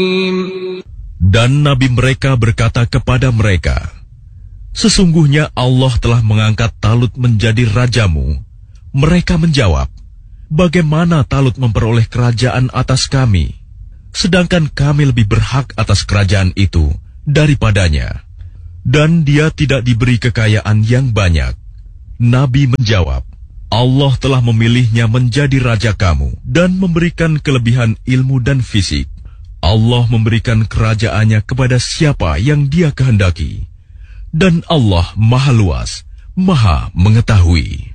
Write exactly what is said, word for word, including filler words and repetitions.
Dan nabi mereka berkata kepada mereka, "Sesungguhnya Allah telah mengangkat Talut menjadi rajamu." Mereka menjawab, "Bagaimana Talut memperoleh kerajaan atas kami, sedangkan kami lebih berhak atas kerajaan itu daripadanya, dan dia tidak diberi kekayaan yang banyak." Nabi menjawab, "Allah telah memilihnya menjadi raja kamu dan memberikan kelebihan ilmu dan fisik. Allah memberikan kerajaannya kepada siapa yang dia kehendaki, dan Allah Maha Luas, Maha Mengetahui."